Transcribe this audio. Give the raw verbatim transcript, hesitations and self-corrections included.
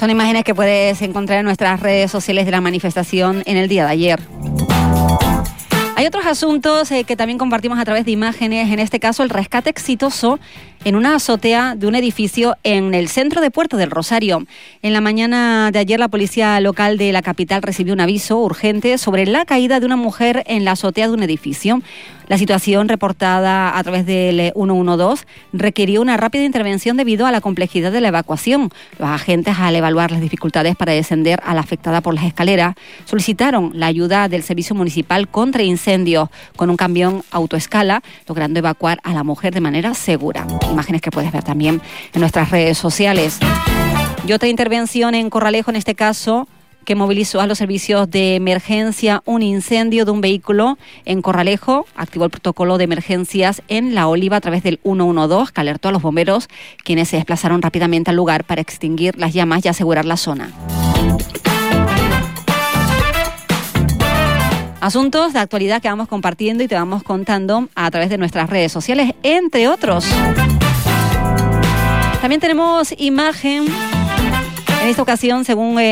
Son imágenes que puedes encontrar en nuestras redes sociales de la manifestación en el día de ayer. Hay otros asuntos eh, que también compartimos a través de imágenes, en este caso el rescate exitoso en una azotea de un edificio en el centro de Puerto del Rosario. En la mañana de ayer la policía local de la capital recibió un aviso urgente sobre la caída de una mujer en la azotea de un edificio. La situación reportada a través del uno uno dos requirió una rápida intervención debido a la complejidad de la evacuación. Los agentes, al evaluar las dificultades para descender a la afectada por las escaleras, solicitaron la ayuda del Servicio Municipal contra Incendios con un camión autoescala, logrando evacuar a la mujer de manera segura. Imágenes que puedes ver también en nuestras redes sociales. Y otra intervención en Corralejo, en este caso, que movilizó a los servicios de emergencia. Un incendio de un vehículo en Corralejo activó el protocolo de emergencias en La Oliva a través del uno uno dos, que alertó a los bomberos, quienes se desplazaron rápidamente al lugar para extinguir las llamas y asegurar la zona. Asuntos de actualidad que vamos compartiendo y te vamos contando a través de nuestras redes sociales, entre otros. También tenemos imagen, en esta ocasión, según... Eh,